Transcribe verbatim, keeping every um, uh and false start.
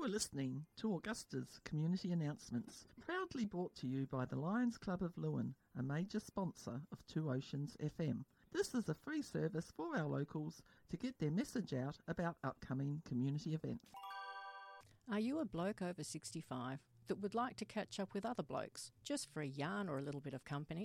are listening to Augusta's Community Announcements, proudly brought to you by the Lions Club of Lewin, a major sponsor of Two Oceans F M. This is a free service for our locals to get their message out about upcoming community events. Are you a bloke over sixty-five that would like to catch up with other blokes, just for a yarn or a little bit of company?